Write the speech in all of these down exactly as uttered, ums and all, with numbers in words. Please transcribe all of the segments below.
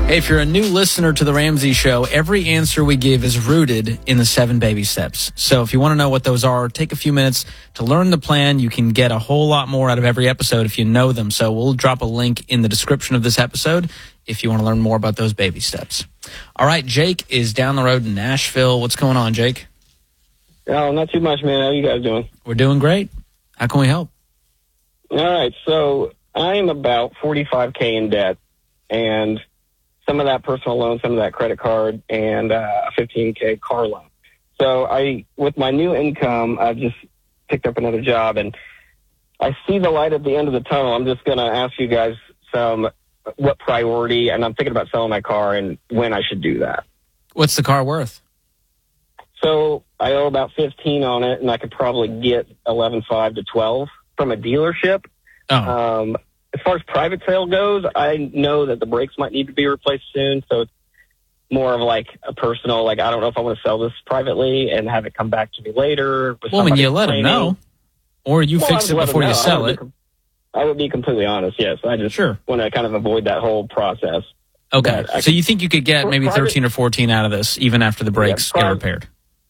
Hey, if you're a new listener to The Ramsey Show, every answer we give is rooted in the seven baby steps. So if you want to know what those are, take a few minutes to learn the plan. You can get a whole lot more out of every episode if you know them. So we'll drop a link in the description of this episode if you want to learn more about those baby steps. All right, Jake is down the road in Nashville. What's going on, Jake? Oh, not too much, man. How you guys doing? We're doing great. How can we help? All right, so I am about forty-five K in debt, and some of that personal loan, some of that credit card, and uh, a fifteen K car loan. So I, with my new income, I've just picked up another job, and I see the light at the end of the tunnel. I'm just going to ask you guys some what priority, and I'm thinking about selling my car and when I should do that. What's the car worth? So I owe about fifteen on it, and I could probably get eleven five to twelve from a dealership. Oh. Um, as far as private sale goes, I know that the brakes might need to be replaced soon, so it's more of like a personal, like, I don't know if I want to sell this privately and have it come back to me later. Well, when you let them know, or you well, fix it before you sell I it. be, I would be completely honest, yes. I just sure. want to kind of avoid that whole process. Okay, so could, you think you could get maybe private, thirteen or fourteen out of this, even after the brakes yeah, get repaired?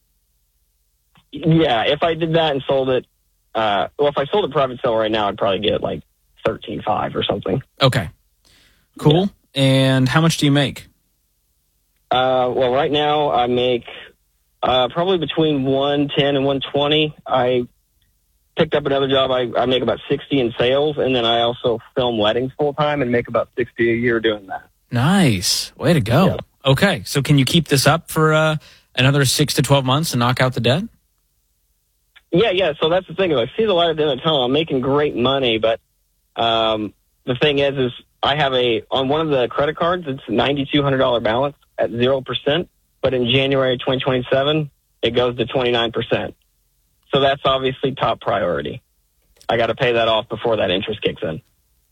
Yeah, if I did that and sold it, uh, well, if I sold it private sale right now, I'd probably get like thirteen five or something. Okay. Cool. Yeah. And how much do you make? Uh, well, right now I make uh, probably between one ten and one twenty. I picked up another job. I, I make about sixty in sales, and then I also film weddings full time and make about sixty a year doing that. Nice. Way to go. Yeah. Okay. So can you keep this up for uh, another six to twelve months and knock out the debt? Yeah, yeah. So that's the thing. Is I see the light at the end of the tunnel. I'm making great money, but um, the thing is, is I have a, on one of the credit cards, it's a nine thousand two hundred dollars balance at zero percent, but in January twenty twenty-seven, it goes to twenty-nine percent. So that's obviously top priority. I got to pay that off before that interest kicks in.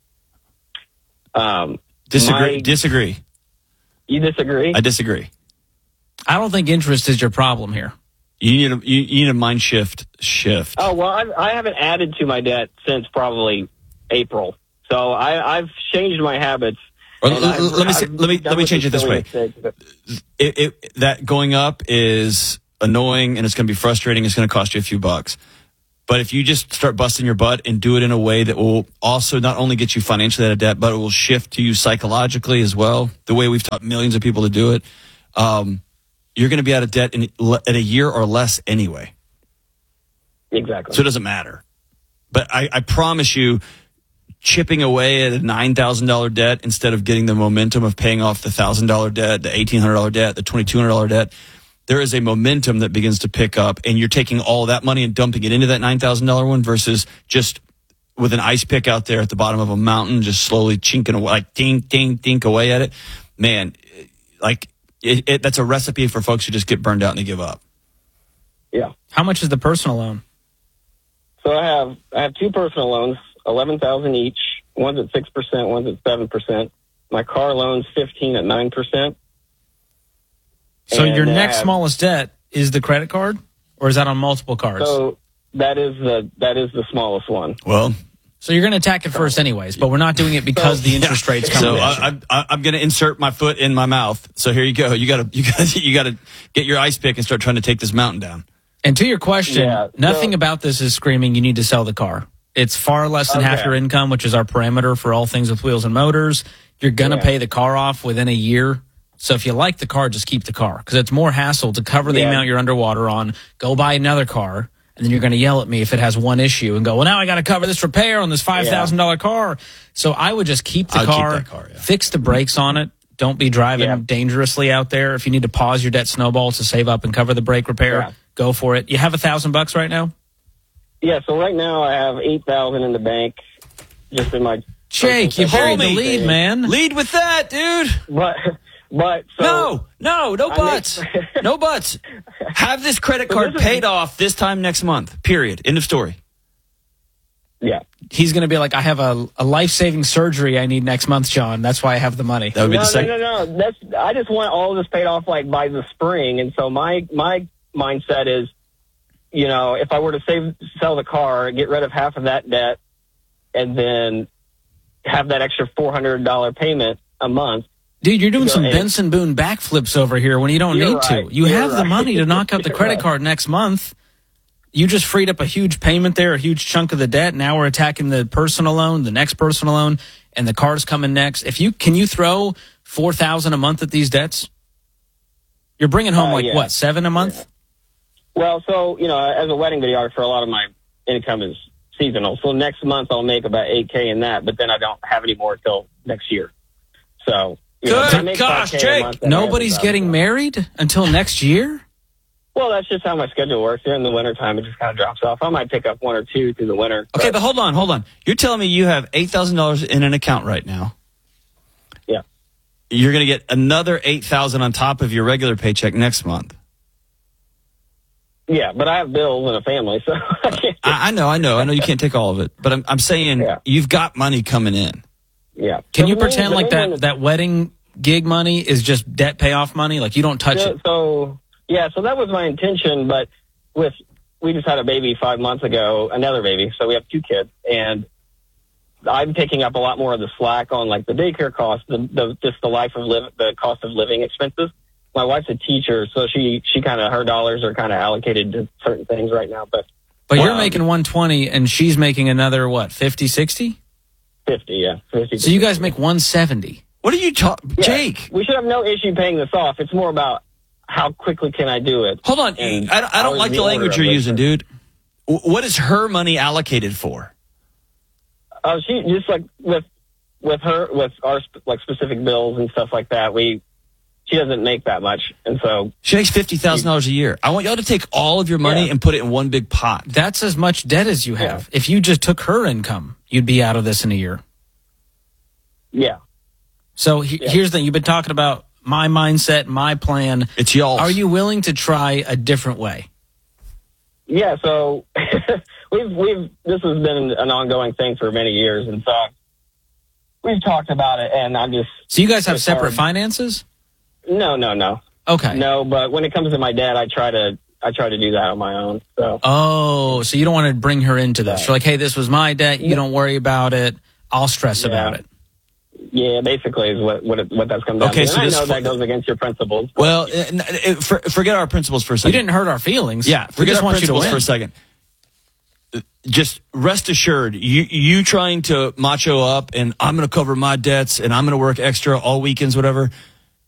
Um, disagree. My, disagree. You disagree? I disagree. I don't think interest is your problem here. You need a you, you need a mind shift shift. Oh, well, I've, I haven't added to my debt since probably April. So I, I've changed my habits. Or let, I've, let me say, let me let me change it this way. Mistakes, but... it, it, that going up is annoying and it's going to be frustrating. It's going to cost you a few bucks. But if you just start busting your butt and do it in a way that will also not only get you financially out of debt, but it will shift to you psychologically as well, the way we've taught millions of people to do it, um, you're going to be out of debt in, in a year or less anyway. Exactly. So it doesn't matter. But I, I promise you, chipping away at a nine thousand dollars debt instead of getting the momentum of paying off the one thousand dollars debt, the eighteen hundred dollars debt, the twenty-two hundred dollars debt, there is a momentum that begins to pick up, and you're taking all that money and dumping it into that nine thousand dollars one versus just with an ice pick out there at the bottom of a mountain, just slowly chinking away, like dink, dink, dink away at it. Man, like it, it, that's a recipe for folks who just get burned out and they give up. Yeah. How much is the personal loan? So I have I have two personal loans, eleven thousand dollars each. One's at six percent, one's at seven percent. My car loan's fifteen at nine percent. So and your next have, smallest debt is the credit card, or is that on multiple cards? So that is the that is the smallest one. Well, so you're going to attack it first anyways, but we're not doing it because so, the interest rates come. So I, I, I'm going to insert my foot in my mouth. So here you go. You got to you got you got to get your ice pick and start trying to take this mountain down. And to your question, yeah, nothing so, about this is screaming you need to sell the car. It's far less than okay. half your income, which is our parameter for all things with wheels and motors. You're going to yeah. pay the car off within a year. So if you like the car, just keep the car because it's more hassle to cover the yeah. amount you're underwater on. Go buy another car, and then you're going to yell at me if it has one issue and go, well, now I got to cover this repair on this five thousand dollars yeah. car. So I would just keep the I'll car, keep that car yeah. fix the brakes on it. Don't be driving yeah. dangerously out there. If you need to pause your debt snowball to save up and cover the brake repair, yeah. go for it. You have a thousand bucks right now? Yeah, so right now I have eight thousand in the bank just in my... Jake, you buried the lead, man. Lead with that, dude. But... But so, no, no, no buts, make, no buts. Have this credit card so this paid is, off this time next month. Period. End of story. Yeah, he's going to be like, I have a, a life saving surgery I need next month, John. That's why I have the money. That would be no, the second. No, no, no. That's I just want all of this paid off like by the spring, and so my my mindset is, you know, if I were to save sell the car, get rid of half of that debt, and then have that extra four hundred dollar payment a month. Dude, you're doing some Hey. Benson Boone backflips over here when you don't You're need right. to. You You're have the right. money to knock out the You're credit right. card next month. You just freed up a huge payment there, a huge chunk of the debt. Now we're attacking the personal loan, the next personal loan, and the car's coming next. If you can you throw four thousand a month at these debts? You're bringing home Uh, like yeah. what, seven a month? Yeah. Well, so, you know, as a wedding videographer, a lot of my income is seasonal. So next month I'll make about eight K in that, but then I don't have any more till next year. So, you know, Good if I make gosh, five K a Jake. month, then I have Nobody's about- getting married until next year? Well, that's just how my schedule works. During the wintertime, it just kind of drops off. I might pick up one or two through the winter. Okay, but hold on, hold on. You're telling me you have eight thousand dollars in an account right now. Yeah. You're going to get another eight thousand dollars on top of your regular paycheck next month. Yeah, but I have bills and a family, so I can't. I, I know, I know. I know you can't take all of it, but I'm, I'm saying Yeah. you've got money coming in. Yeah. Can So you the main- pretend the like main that one is- that wedding gig money is just debt payoff money? Like you don't touch so, it? so, yeah, so that was my intention, but with, we just had a baby five months ago, another baby, so we have two kids, and I'm picking up a lot more of the slack on like the daycare costs, the, the just the life of live, the cost of living expenses. My wife's a teacher, so she, she kind of, her dollars are kind of allocated to certain things right now, but But you're um, making one twenty and she's making another, what, fifty, sixty? fifty, yeah. fifty So you guys make one seventy. What are you talking, Yeah, Jake? We should have no issue paying this off. It's more about how quickly can I do it. Hold on. And I, don't- I how don't is like the the order language of you're this? using, dude. W- What is her money allocated for? Uh, she just like with with her with our sp- like specific bills and stuff like that. We she doesn't make that much, and so She makes fifty thousand dollars a year. I want y'all to take all of your money Yeah. and put it in one big pot. That's as much debt as you have. If you just took her income, you'd be out of this in a year. yeah, So he, Yeah. here's the thing. You've been talking about my mindset, my plan. It's y'all. Are you willing to try a different way? yeah. So we've we've this has been an ongoing thing for many years, and so we've talked about it. And I'm just So you guys have It's separate hard. finances? no, no, no, Okay. no. But when it comes to my dad, I try to I try to do that on my own. So Oh, so you don't want to bring her into this. Right. You're like, hey, this was my debt. You No. don't worry about it. I'll stress Yeah. about it. yeah, basically is what what, it, what that's come down Okay, to. so And I this know fo- that goes against your principles. but- Well, uh, n- uh, for, forget our principles for a You second. didn't hurt our feelings. Yeah, we forget just our want you to principles win. for a second. Uh, Just rest assured, you you trying to macho up and I'm going to cover my debts and I'm going to work extra all weekends, whatever.